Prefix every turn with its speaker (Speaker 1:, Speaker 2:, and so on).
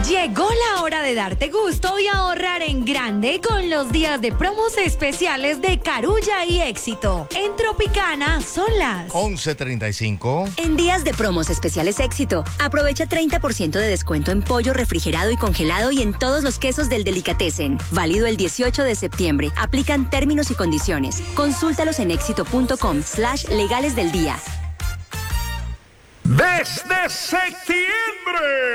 Speaker 1: Llegó la hora de darte gusto y ahorrar en grande con los días de promos especiales de Carulla y Éxito. En Tropicana son las
Speaker 2: 11:35.
Speaker 3: En días de promos especiales Éxito, aprovecha 30% de descuento en pollo refrigerado y congelado y en todos los quesos del Delicatessen. Válido el 18 de septiembre. Aplican términos y condiciones. Consúltalos en éxito.com/legales del día.
Speaker 4: Desde septiembre.